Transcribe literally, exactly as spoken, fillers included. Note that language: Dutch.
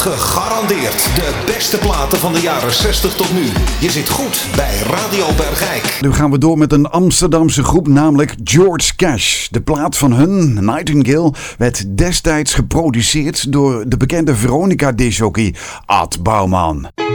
Gegarandeerd de beste platen van de jaren zestig tot nu. Je zit goed bij Radio Bergijk. Nu gaan we door met een Amsterdamse groep, namelijk George Cash. De plaat van hun, Nightingale, werd destijds geproduceerd door de bekende Veronica-discjockey Art Bouwman.